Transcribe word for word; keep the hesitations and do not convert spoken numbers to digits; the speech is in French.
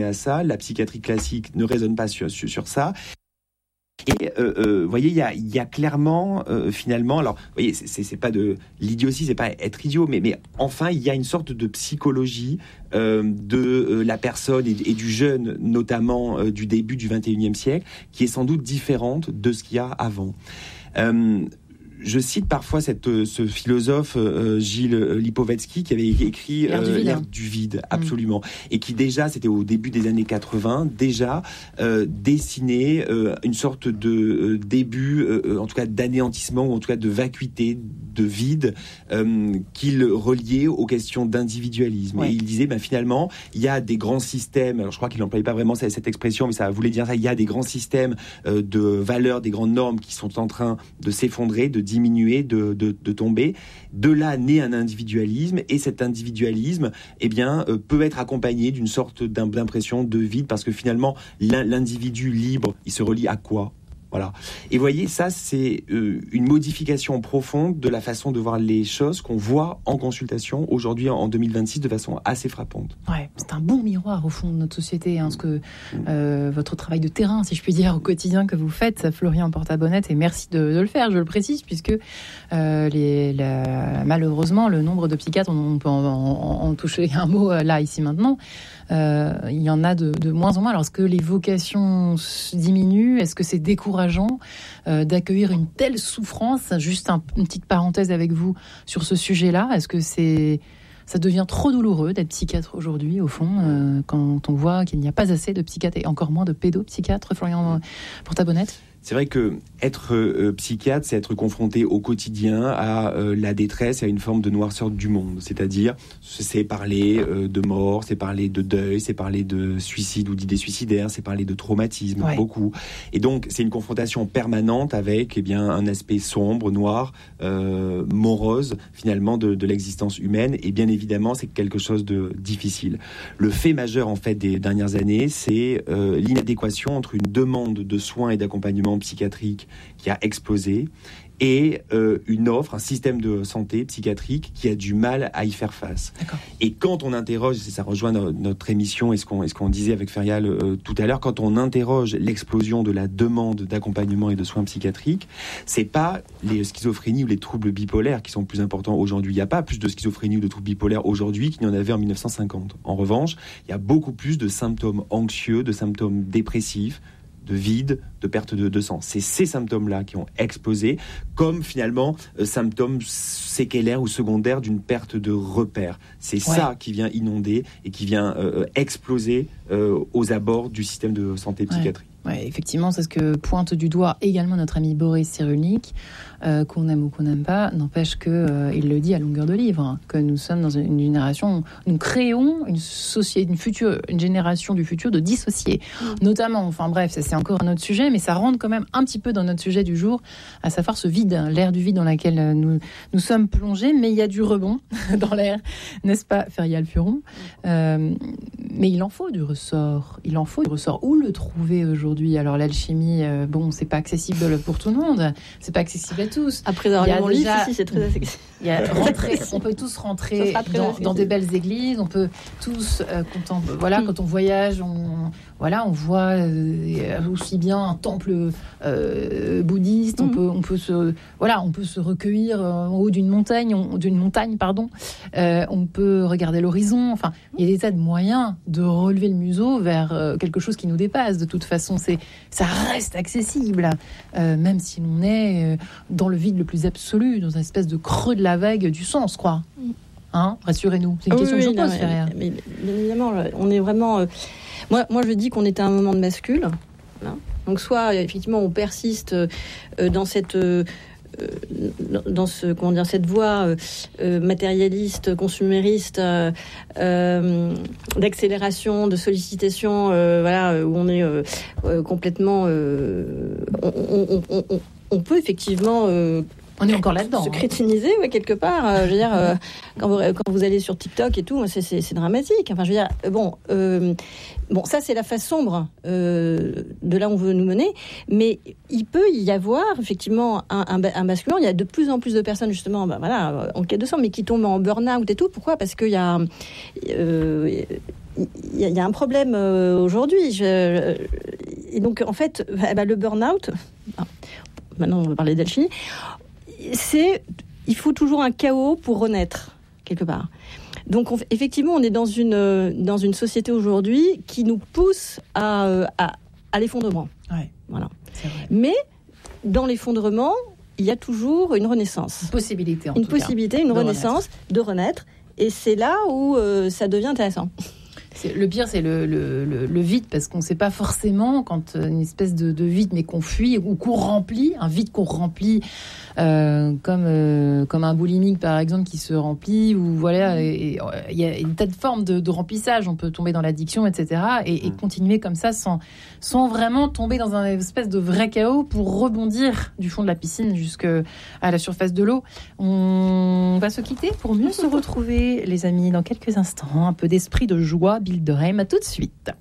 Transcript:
à ça. La psychiatrie classique ne raisonne pas sur, sur, sur ça. Et euh, euh, vous voyez, il y a, y a clairement, euh, finalement, alors, vous voyez, c'est, c'est, c'est pas de l'idiotie, c'est pas être idiot, mais, mais enfin, il y a une sorte de psychologie euh, de euh, la personne et, et du jeune, notamment euh, du début du vingt et unième siècle, qui est sans doute différente de ce qu'il y a avant. Euh, Je cite parfois cette, ce philosophe euh, Gilles Lipovetsky qui avait écrit L'ère du vide, l'ère hein. du vide, absolument, mmh. et qui déjà, c'était au début des années quatre-vingts, déjà euh, dessinait euh, une sorte de euh, début, euh, en tout cas d'anéantissement, ou en tout cas de vacuité, de vide, euh, qu'il reliait aux questions d'individualisme. Ouais. Et il disait, ben, finalement, il y a des grands systèmes, alors je crois qu'il n'employait pas vraiment cette expression, mais ça voulait dire ça, il y a des grands systèmes euh, de valeurs, des grandes normes qui sont en train de s'effondrer, de diminuer, de, de, de tomber. De là naît un individualisme, et cet individualisme, eh bien, euh, peut être accompagné d'une sorte d'impression de vide, parce que finalement, l'individu libre, il se relie à quoi ? Voilà. Et vous voyez, ça, c'est euh, une modification profonde de la façon de voir les choses qu'on voit en consultation aujourd'hui, en deux mille vingt-six, de façon assez frappante. Ouais, c'est un bon miroir, au fond, de notre société, hein, ce que euh, votre travail de terrain, si je puis dire, au quotidien que vous faites, Florian Porta-Bonnette, et merci de, de le faire, je le précise, puisque euh, les, la, malheureusement, le nombre de psychiatres, on, on peut en, en, en toucher un mot là, ici, maintenant, euh, il y en a de, de moins en moins. Alors, est-ce que les vocations diminuent ? Est-ce que c'est décourageant euh, d'accueillir une telle souffrance ? Juste un, une petite parenthèse avec vous sur ce sujet-là. Est-ce que c'est, ça devient trop douloureux d'être psychiatre aujourd'hui, au fond, euh, quand on voit qu'il n'y a pas assez de psychiatres et encore moins de pédopsychiatres, Florian Porta-Bonnette ? C'est vrai que être euh, psychiatre, c'est être confronté au quotidien à euh, la détresse et à une forme de noirceur du monde. C'est-à-dire, c'est parler euh, de mort, c'est parler de deuil, c'est parler de suicide ou d'idées suicidaires, c'est parler de traumatisme, ouais. beaucoup. Et donc, c'est une confrontation permanente avec, eh bien, un aspect sombre, noir, euh, morose, finalement, de, de l'existence humaine. Et bien évidemment, c'est quelque chose de difficile. Le fait majeur, en fait, des dernières années, c'est euh, l'inadéquation entre une demande de soins et d'accompagnement psychiatrique qui a explosé et euh, une offre, un système de santé psychiatrique qui a du mal à y faire face. D'accord. Et quand on interroge, ça rejoint no- notre émission et ce qu'on, et ce qu'on disait avec Ferial euh, tout à l'heure, quand on interroge l'explosion de la demande d'accompagnement et de soins psychiatriques, c'est pas les schizophrénies ou les troubles bipolaires qui sont plus importants aujourd'hui. Il n'y a pas plus de schizophrénie ou de troubles bipolaires aujourd'hui qu'il n'y en avait en dix-neuf cent cinquante. En revanche, il y a beaucoup plus de symptômes anxieux, de symptômes dépressifs, de vide, de perte de, de sang. C'est ces symptômes-là qui ont explosé, comme finalement euh, symptômes séquelaires ou secondaires d'une perte de repères. C'est ouais. ça qui vient inonder et qui vient euh, exploser euh, aux abords du système de santé psychiatrique. Ouais. Ouais, effectivement, c'est ce que pointe du doigt également notre ami Boris Cyrulnik, euh, qu'on aime ou qu'on n'aime pas, n'empêche qu'il euh, le dit à longueur de livre, hein, que nous sommes dans une génération, nous créons une société, une future, une génération du futur de dissociés, mmh. notamment, enfin bref, ça c'est encore un autre sujet, mais ça rentre quand même un petit peu dans notre sujet du jour, à savoir ce vide, l'ère du vide dans laquelle nous, nous sommes plongés, mais il y a du rebond dans l'air, n'est-ce pas, Ferial Furon ? euh, Mais il en faut du ressort, il en faut du ressort. Où le trouver aujourd'hui ? Alors l'alchimie, euh, bon, c'est pas accessible pour tout le monde, c'est pas accessible à tous. Après avoir lu mon livre, si, si, c'est très accessible. Il y a rentrer, on peut tous rentrer dans, dans des belles églises, on peut tous, euh, quand on, voilà, mm. quand on voyage, on, voilà, on voit euh, aussi bien un temple euh, bouddhiste, mm. on peut, on peut se, voilà, on peut se recueillir en haut d'une montagne, on, d'une montagne, pardon. Euh, on peut regarder l'horizon. Enfin, il y a des tas de moyens de relever le museau vers euh, quelque chose qui nous dépasse. De toute façon, c'est, ça reste accessible, euh, même si l'on est euh, dans le vide le plus absolu, dans une espèce de creux de la vague du sens, quoi. Hein, rassurez-nous. C'est une oui, question oui, que je non, pose, Ferial. Mais, mais, mais évidemment, on est vraiment. Euh, moi, moi, je dis qu'on est à un moment de bascule. Hein. Donc, soit effectivement, on persiste euh, dans cette. Euh, dans ce comment dire cette voie euh, matérialiste, consumériste, euh, euh, d'accélération, de sollicitation, euh, voilà, où on est euh, euh, complètement, euh, on, on, on, on, on peut effectivement. Euh, On est encore là-dedans. Se crétiniser, ouais, quelque part. Euh, je veux dire, euh, quand, vous, quand vous allez sur TikTok et tout, c'est, c'est, c'est dramatique. Enfin, je veux dire, bon, euh, bon, ça, c'est la face sombre euh, de là où on veut nous mener. Mais il peut y avoir, effectivement, un, un, un basculement. Il y a de plus en plus de personnes, justement, ben, voilà, en quête de sang, mais qui tombent en burn-out et tout. Pourquoi ? Parce qu'il y a... Euh, il y, y a un problème euh, aujourd'hui. Je, et donc, en fait, bah, le burn-out, ah, maintenant on va parler d'alchimie, c'est, il faut toujours un chaos pour renaître, quelque part. Donc, on, effectivement, on est dans une, dans une société aujourd'hui qui nous pousse à, à, à l'effondrement. Ouais, voilà. C'est vrai. Mais, dans l'effondrement, il y a toujours une renaissance. Une possibilité, en une tout possibilité, cas, une de renaissance, renaître. de renaître. Et c'est là où euh, ça devient intéressant. C'est, le pire, c'est le, le, le, le vide, parce qu'on ne sait pas forcément quand une espèce de, de vide, mais qu'on fuit ou qu'on remplit, un vide qu'on remplit, euh, comme, euh, comme un boulimique, par exemple, qui se remplit, ou voilà, il y a une tas de formes de, de remplissage, on peut tomber dans l'addiction, et cetera, et, et continuer comme ça sans, sans vraiment tomber dans un espèce de vrai chaos pour rebondir du fond de la piscine jusqu'à la surface de l'eau. On va se quitter pour mieux se retrouver, les amis, dans quelques instants. Un peu d'esprit de joie, Bill Durham, à tout de suite.